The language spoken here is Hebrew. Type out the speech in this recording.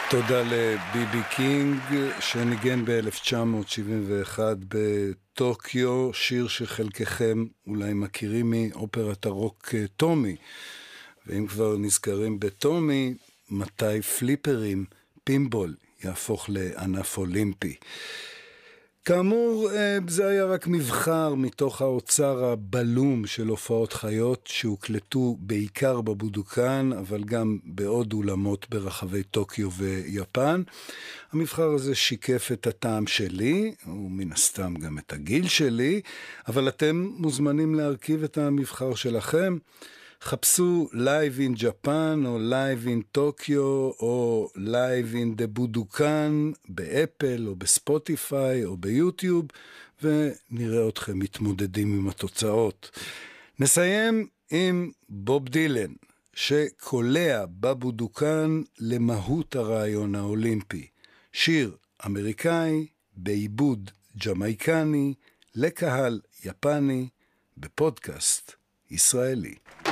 תודה לביבי קינג שניגן ב-1971 בטוקיו, שיר שחלקכם אולי מכירים מאופרת הרוק טומי. ואם כבר נזכרים בטומי, מתי פליפרים, פימבול, יהפוך לענף אולימפי. כאמור, זה היה רק מבחר מתוך האוצר הבלום של הופעות חיות שהוקלטו בעיקר בבודוקן, אבל גם בעוד אולמות ברחבי טוקיו ויפן. המבחר הזה שיקף את הטעם שלי, ומן הסתם גם את הגיל שלי, אבל אתם מוזמנים להרכיב את המבחר שלכם. חפשו Live in Japan או Live in Tokyo או Live in the Budokan באפל או בספוטיפיי או ביוטיוב, ונראה אתכם מתמודדים עם התוצאות. נסיים עם בוב דילן שקולע בבודוקן למהות הרעיון האולימפי. שיר אמריקאי בעיבוד ג'מייקני לקהל יפני בפודקאסט ישראלי.